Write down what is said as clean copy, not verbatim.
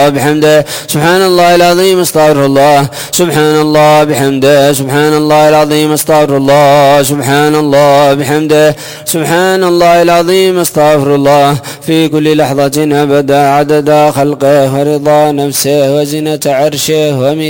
بحمده سبحان الله العظيم استغفر الله سبحان الله بحمده سبحان الله العظيم استغفر الله سبحان الله بحمده سبحان الله العظيم استغفر الله في كل لحظة أبدا عدد خلقه ورضا نفسه وزنة عرشه